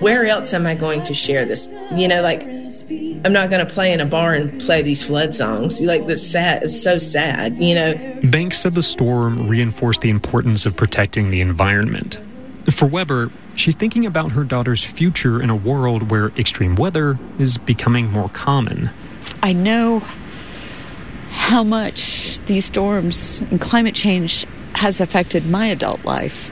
where else am I going to share this? You know, like, I'm not going to play in a bar and play these flood songs. Like, that's sad. It's so sad, you know. Banks said the storm reinforced the importance of protecting the environment. For Weber, she's thinking about her daughter's future in a world where extreme weather is becoming more common. I know how much these storms and climate change has affected my adult life.